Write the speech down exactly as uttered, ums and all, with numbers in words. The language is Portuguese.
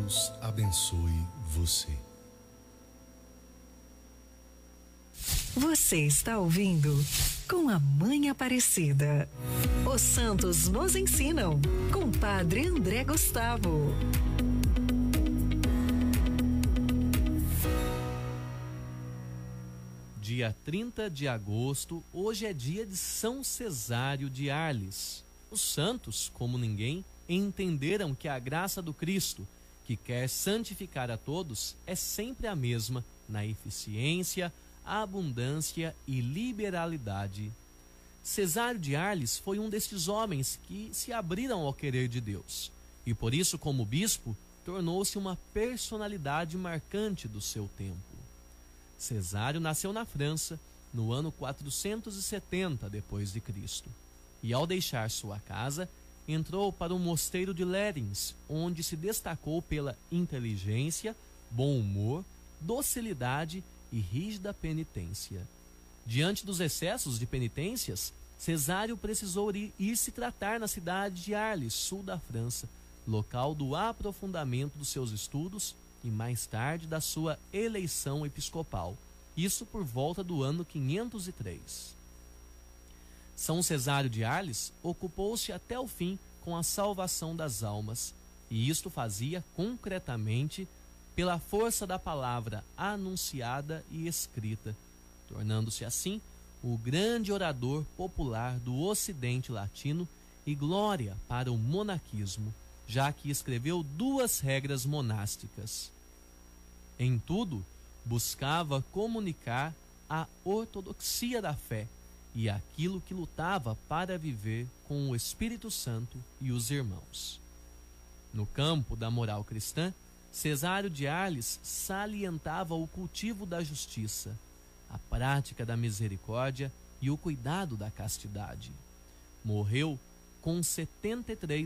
Deus abençoe você. Você está ouvindo Com a Mãe Aparecida. Os santos nos ensinam, com Padre André Gustavo. Dia trinta de agosto, hoje é dia de São Cesário de Arles. Os santos, como ninguém, entenderam que a graça do Cristo, que quer santificar a todos, é sempre a mesma na eficiência, abundância e liberalidade. Cesário de Arles foi um destes homens que se abriram ao querer de Deus, e por isso, como bispo, tornou-se uma personalidade marcante do seu tempo. Cesário nasceu na França no ano quatrocentos e setenta depois de Cristo, e ao deixar sua casa, entrou para o mosteiro de Lerins, onde se destacou pela inteligência, bom humor, docilidade e rígida penitência. Diante dos excessos de penitências, Cesário precisou ir, ir se tratar na cidade de Arles, sul da França, local do aprofundamento dos seus estudos e mais tarde da sua eleição episcopal, isso por volta do ano quinhentos e três. São Cesário de Arles ocupou-se até o fim com a salvação das almas, e isto fazia concretamente pela força da palavra anunciada e escrita, tornando-se assim o grande orador popular do Ocidente Latino e glória para o monaquismo, já que escreveu duas regras monásticas. Em tudo, buscava comunicar a ortodoxia da fé e aquilo que lutava para viver com o Espírito Santo e os irmãos. No campo da moral cristã, Cesário de Arles salientava o cultivo da justiça, a prática da misericórdia e o cuidado da castidade. Morreu com setenta e três